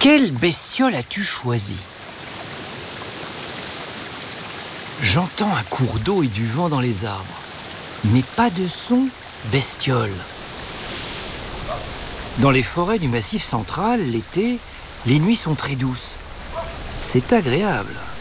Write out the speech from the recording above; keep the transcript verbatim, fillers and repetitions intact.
Quelle bestiole as-tu choisi? J'entends un cours d'eau et du vent dans les arbres, mais pas de son, bestiole. Dans les forêts du Massif central, l'été, les nuits sont très douces. C'est agréable.